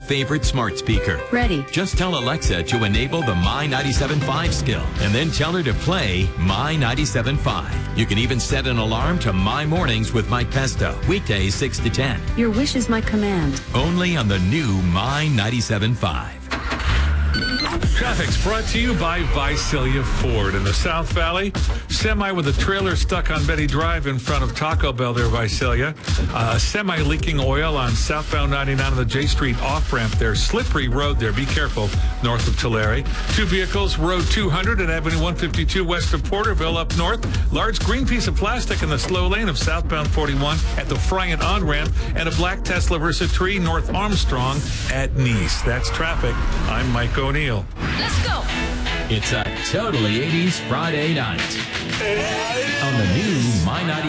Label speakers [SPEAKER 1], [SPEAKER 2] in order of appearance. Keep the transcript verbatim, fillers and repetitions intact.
[SPEAKER 1] favorite smart speaker.
[SPEAKER 2] Ready.
[SPEAKER 1] Just tell Alexa to enable the My ninety-seven point five skill and then tell her to play My ninety-seven point five. You can even set an alarm to My Mornings with Mike Pesto, weekdays six to ten.
[SPEAKER 2] Your wish is my command.
[SPEAKER 1] Only on the new My ninety-seven point five.
[SPEAKER 3] Traffic's brought to you by Visalia Ford in the South Valley. Semi with a trailer stuck on Betty Drive in front of Taco Bell there, Visalia. Uh, semi leaking oil on southbound ninety-nine on the J Street off-ramp there. Slippery road there. Be careful north of Tulare. Two vehicles, Road two hundred and Avenue one fifty-two west of Porterville up north. Large green piece of plastic in the slow lane of southbound forty-one at the Friant on-ramp. And a black Tesla Versa tree north Armstrong at Nice. That's traffic. I'm Mike O'Neill.
[SPEAKER 4] Let's go.
[SPEAKER 1] It's a totally eighties Friday night on the new My ninety-seven.